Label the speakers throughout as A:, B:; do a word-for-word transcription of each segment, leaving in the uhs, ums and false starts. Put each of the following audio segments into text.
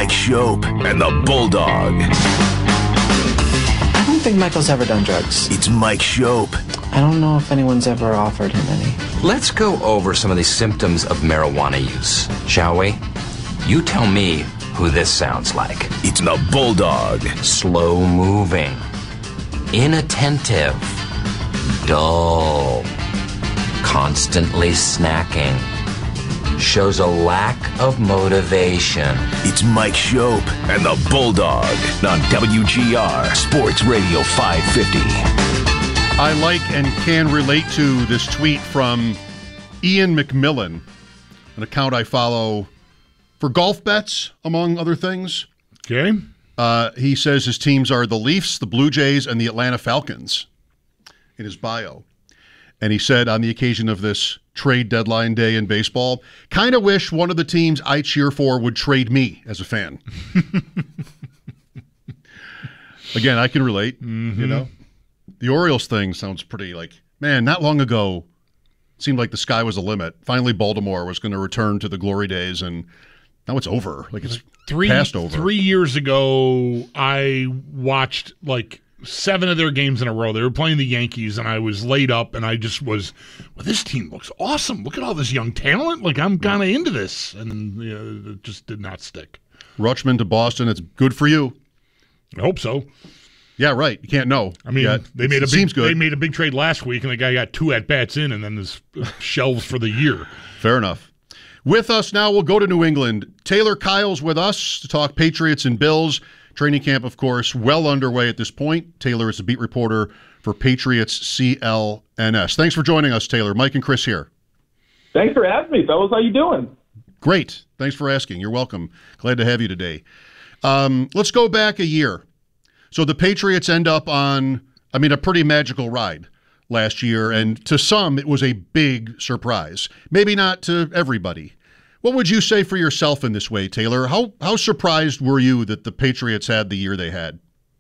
A: Mike Shope and the Bulldog.
B: I don't think Michael's ever done drugs.
A: It's Mike Shope.
B: I don't know if anyone's ever offered him any.
C: Let's go over some of the symptoms of marijuana use, shall we? You tell me who this sounds like.
A: It's the Bulldog.
C: Slow moving, inattentive, dull, constantly snacking, shows a lack of motivation.
A: It's Mike Shope and the Bulldog on W G R Sports Radio five fifty.
D: I like and can relate to this tweet from Ian McMillan, an account I follow for golf bets, among other things.
E: Okay.
D: Uh, he says his teams are the Leafs, the Blue Jays, and the Atlanta Falcons in his bio. And he said on the occasion of this trade deadline day in baseball, kind of wish one of the teams I cheer for would trade me as a fan. Again, I can relate, mm-hmm. you know. The Orioles thing sounds pretty like, man, not long ago, it seemed like the sky was the limit. Finally, Baltimore was going to return to the glory days, and now it's over. Like, it's
E: three,
D: past over.
E: Three years ago, I watched, like, seven of their games in a row. They were playing the Yankees, and I was laid up, and I just was, well, this team looks awesome. Look at all this young talent. Like, I'm kind of into this. And you know, it just did not stick.
D: Rutschman to Boston, it's good for you.
E: I hope so.
D: Yeah, right. You can't know.
E: I mean,
D: yet.
E: they made a
D: it
E: big,
D: seems good.
E: They made a big trade last week, and the guy got two at-bats in, and then this shelves for the year.
D: Fair enough. With us now, we'll go to New England. Taylor Kyle's with us to talk Patriots and Bills. Training camp, of course, well underway at this point. Taylor is the beat reporter for Patriots C L N S. Thanks for joining us, Taylor. Mike and Chris here.
F: Thanks for having me, fellas. How you doing?
D: Great. Thanks for asking. You're welcome. Glad to have you today. Um, let's go back a year. So the Patriots end up on, I mean, a pretty magical ride last year, and to some, it was a big surprise. Maybe not to everybody. What would you say for yourself in this way, Taylor? How how surprised were you that the Patriots had the year they had?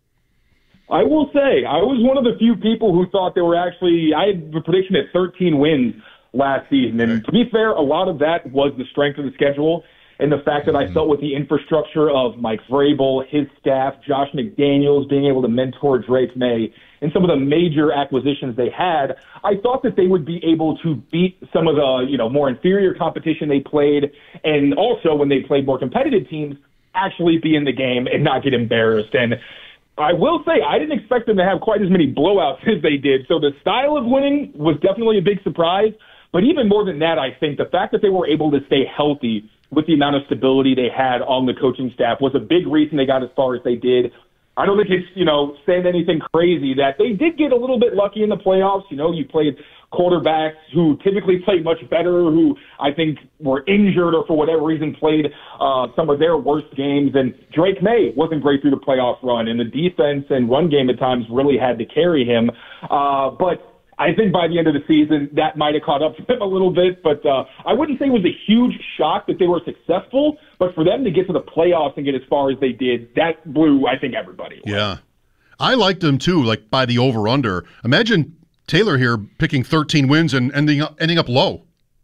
F: I will say, I was one of the few people who thought they were actually, I had a prediction at thirteen wins last season, and
D: okay.
F: to be fair, a lot of that was the strength of the schedule and the fact that I felt with the infrastructure of Mike Vrabel, his staff, Josh McDaniels being able to mentor Drake May, and some of the major acquisitions they had, I thought that they would be able to beat some of the, you know, more inferior competition they played, and also when they played more competitive teams, actually be in the game and not get embarrassed. And I will say, I didn't expect them to have quite as many blowouts as they did. So the style of winning was definitely a big surprise. But even more than that, I think the fact that they were able to stay healthy with the amount of stability they had on the coaching staff was a big reason they got as far as they did. I don't think it's, you know, saying anything crazy that they did get a little bit lucky in the playoffs. You know, you played quarterbacks who typically play much better, who I think were injured or for whatever reason played uh, some of their worst games. And Drake May wasn't great through the playoff run, and the defense and run game at times really had to carry him. Uh, but I think by the end of the season, that might have caught up to him a little bit, but uh, I wouldn't say it was a huge shock that they were successful, but for them to get to the playoffs and get as far as they did, that blew, I think, everybody away.
D: Yeah. I liked them, too, like by the over-under. Imagine Taylor here picking thirteen wins and ending up, ending up low.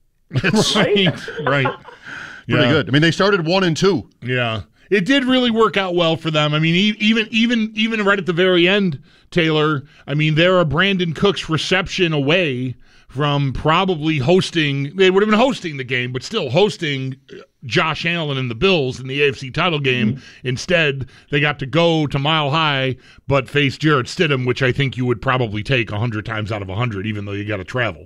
E: It's right. right.
D: Pretty
E: yeah.
D: good. I mean, they started one and two.
E: Yeah. It did really work out well for them. I mean, even even even right at the very end, Taylor, I mean, they're a Brandon Cooks reception away from probably hosting, they would have been hosting the game, but still hosting Josh Allen and the Bills in the A F C title game. Mm-hmm. Instead, they got to go to Mile High, but face Jarrett Stidham, which I think you would probably take one hundred times out of one hundred, even though you got to travel.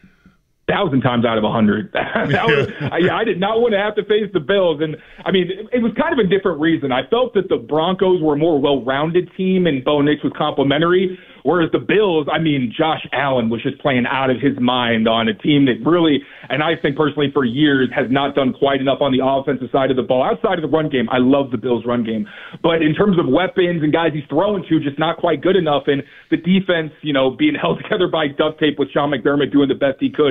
F: Thousand times out of a hundred. that was, I, I did not want to have to face the Bills, and I mean, it, it was kind of a different reason. I felt that the Broncos were a more well-rounded team, and Bo Nix was complimentary. Whereas the Bills, I mean, Josh Allen was just playing out of his mind on a team that really, and I think personally for years, has not done quite enough on the offensive side of the ball. Outside of the run game, I love the Bills' run game. But in terms of weapons and guys he's throwing to, just not quite good enough. And the defense, you know, being held together by duct tape with Sean McDermott doing the best he could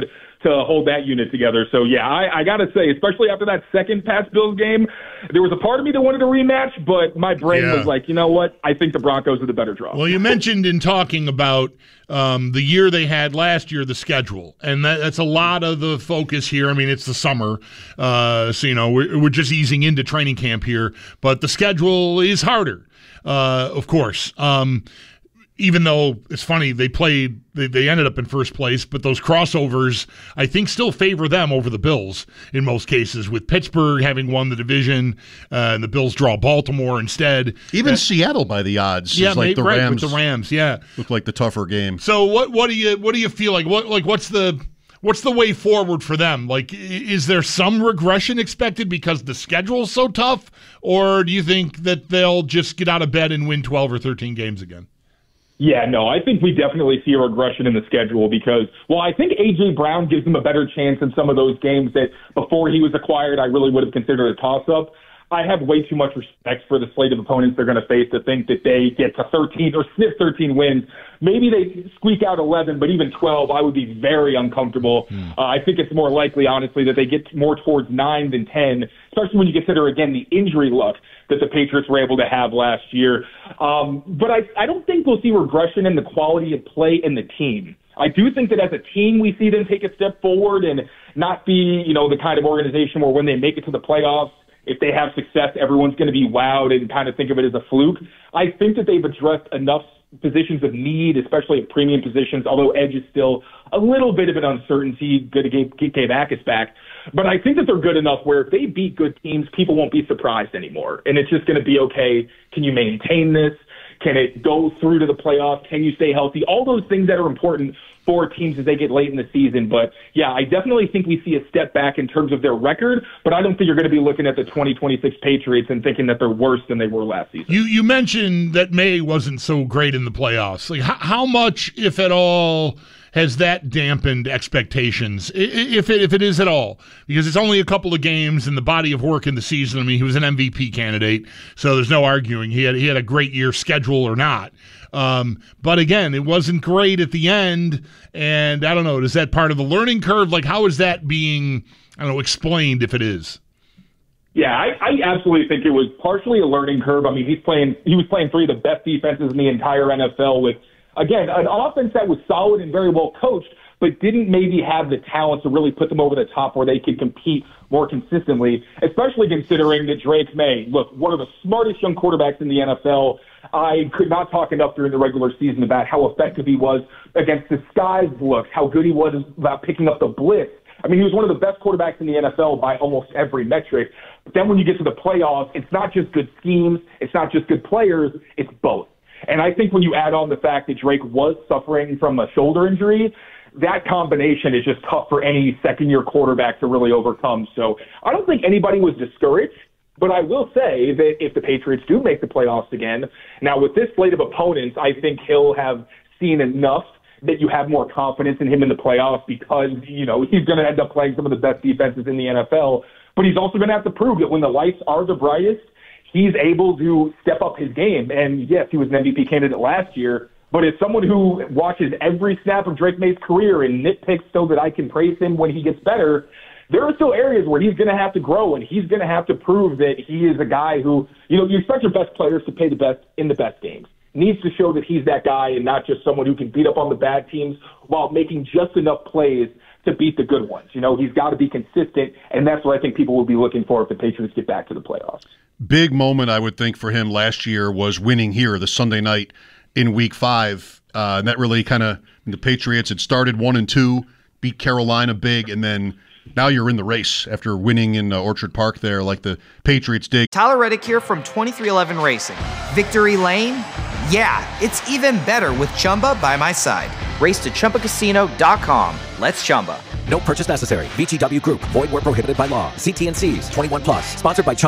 F: to hold that unit together. So, yeah, I, I got to say, especially after that second Pats-Bills game, there was a part of me that wanted a rematch, but my brain
E: yeah.
F: was like, you know what? I think the Broncos are the better draw.
E: Well, you mentioned in talking about um, the year they had last year, the schedule, and that, that's a lot of the focus here. I mean, it's the summer, uh, so, you know, we're, we're just easing into training camp here, but the schedule is harder, uh, of course. Um Even though it's funny, they played, they, they ended up in first place, but those crossovers, I think, still favor them over the Bills in most cases, with Pittsburgh having won the division, uh, and the Bills draw Baltimore instead.
D: Even
E: uh,
D: Seattle by the odds
E: yeah,
D: is like
E: maybe,
D: the
E: right,
D: Rams.
E: with the Rams, yeah.
D: Look like the tougher game.
E: So what what do you what do you feel like? What like what's the what's the way forward for them? Like, is there some regression expected because the schedule's so tough, or do you think that they'll just get out of bed and win twelve or thirteen games again?
F: Yeah, no, I think we definitely see a regression in the schedule because, well, I think A J. Brown gives them a better chance in some of those games that before he was acquired, I really would have considered a toss-up. I have way too much respect for the slate of opponents they're going to face to think that they get to thirteen or sniff thirteen wins. Maybe they squeak out eleven, but even twelve, I would be very uncomfortable. Mm. Uh, I think it's more likely, honestly, that they get more towards nine than ten, especially when you consider, again, the injury luck that the Patriots were able to have last year. Um, but I, I don't think we'll see regression in the quality of play in the team. I do think that as a team, we see them take a step forward and not be, you know, the kind of organization where when they make it to the playoffs, if they have success, everyone's going to be wowed and kind of think of it as a fluke. I think that they've addressed enough positions of need, especially at premium positions, although edge is still a little bit of an uncertainty. Good to get Gabe Akis back. But I think that they're good enough where if they beat good teams, people won't be surprised anymore. And it's just going to be, okay, can you maintain this? Can it go through to the playoffs? Can you stay healthy? All those things that are important for teams as they get late in the season. But, yeah, I definitely think we see a step back in terms of their record, but I don't think you're going to be looking at the twenty twenty-six Patriots and thinking that they're worse than they were last season.
E: You you mentioned that May wasn't so great in the playoffs. Like, how, how much, if at all, has that dampened expectations, if it, if it is at all? Because it's only a couple of games in the body of work in the season. I mean, he was an M V P candidate, so there's no arguing. He had he had a great year, schedule or not. Um, but again, it wasn't great at the end, and I don't know, is that part of the learning curve? Like, how is that being, I don't know, explained if it is?
F: Yeah, I, I absolutely think it was partially a learning curve. I mean, he's playing, he was playing three of the best defenses in the entire N F L with, again, an offense that was solid and very well coached, but didn't maybe have the talent to really put them over the top where they could compete more consistently, especially considering that Drake May, look, one of the smartest young quarterbacks in the N F L. I could not talk enough during the regular season about how effective he was against disguised looks, how good he was about picking up the blitz. I mean, he was one of the best quarterbacks in the N F L by almost every metric. But then when you get to the playoffs, it's not just good schemes, it's not just good players, it's both. And I think when you add on the fact that Drake was suffering from a shoulder injury, that combination is just tough for any second-year quarterback to really overcome. So I don't think anybody was discouraged, but I will say that if the Patriots do make the playoffs again, now with this slate of opponents, I think he'll have seen enough that you have more confidence in him in the playoffs because, you know, he's going to end up playing some of the best defenses in the N F L, but he's also going to have to prove that when the lights are the brightest, he's able to step up his game. And yes, he was an M V P candidate last year, but as someone who watches every snap of Drake May's career and nitpicks so that I can praise him when he gets better, there are still areas where he's going to have to grow and he's going to have to prove that he is a guy who, you know, you expect your best players to play the best in the best games. Needs to show that he's that guy and not just someone who can beat up on the bad teams while making just enough plays to beat the good ones. You know, he's got to be consistent, and that's what I think people will be looking for if the Patriots get back to the playoffs.
D: Big moment, I would think, for him last year was winning here the Sunday night in Week Five, uh, and that really kind of the Patriots had started one and two, beat Carolina big, and then now you're in the race after winning in uh, Orchard Park there, like the Patriots did.
G: Tyler Reddick here from twenty-three eleven Racing. Victory Lane? Yeah, it's even better with Chumba by my side. Race to Chumba Casino dot com. Let's Chumba.
H: No purchase necessary. V G W Group. Void where prohibited by law. See T and C's. twenty-one plus. Sponsored by Chumba.